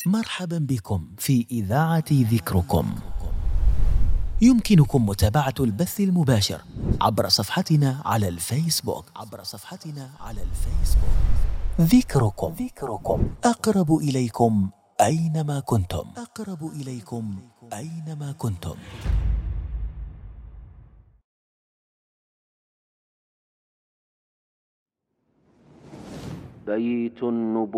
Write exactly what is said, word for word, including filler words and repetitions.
مرحبا بكم في إذاعة ذكركم. يمكنكم متابعة البث المباشر عبر صفحتنا على الفيسبوك عبر صفحتنا على الفيسبوك ذكركم. ذكركم أقرب إليكم أينما كنتم. أقرب إليكم أينما كنتم. بيت النبوة.